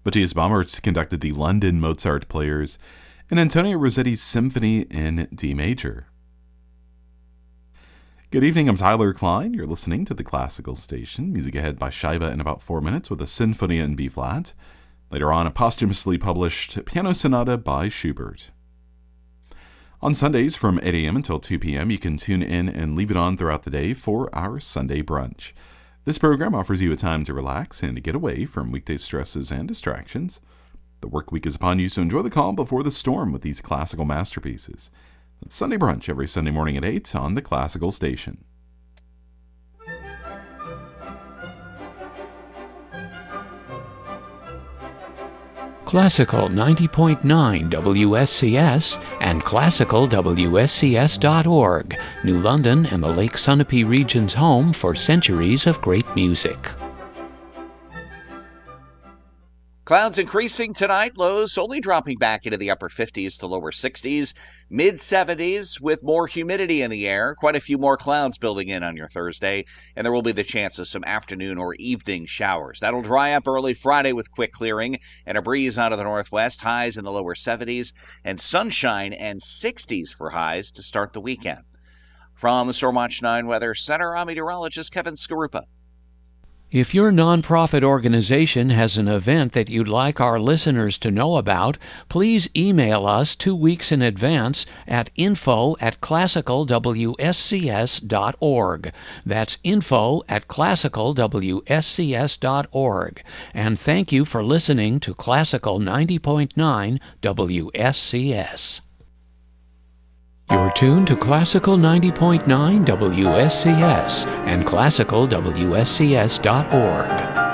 Matthias Baumert conducted the London Mozart Players and Antonio Rossetti's Symphony in D major. Good evening, I'm Tyler Klein. You're listening to the Classical Station. Music ahead by Scheibe in about 4 minutes with a Sinfonia in B-flat. Later on, a posthumously published Piano Sonata by Schubert. On Sundays from 8 a.m. until 2 p.m., you can tune in and leave it on throughout the day for our Sunday brunch. This program offers you a time to relax and to get away from weekday stresses and distractions. The work week is upon you, so enjoy the calm before the storm with these classical masterpieces. It's Sunday brunch every Sunday morning at 8 on the Classical Station. Classical 90.9 WSCS and classicalwscs.org, New London and the Lake Sunapee region's home for centuries of great music. Clouds increasing tonight, lows only dropping back into the upper 50s to lower 60s, mid-70s with more humidity in the air, quite a few more clouds building in on your Thursday, and there will be the chance of some afternoon or evening showers. That'll dry up early Friday with quick clearing and a breeze out of the northwest, highs in the lower 70s, and sunshine and 60s for highs to start the weekend. From the Stormwatch 9 Weather Center, I'm meteorologist Kevin Skarupa. If your nonprofit organization has an event that you'd like our listeners to know about, please email us 2 weeks in advance at info@classicalwscs.org. That's info@classicalwscs.org. And thank you for listening to Classical 90.9 WSCS. You're tuned to Classical 90.9 WSCS and classicalwscs.org.